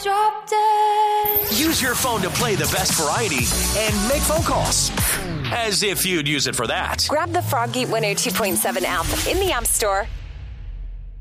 Drop dead. Use your phone to play the best variety and make phone calls. As if you'd use it for that. Grab the Froggy 102.7 app in the App Store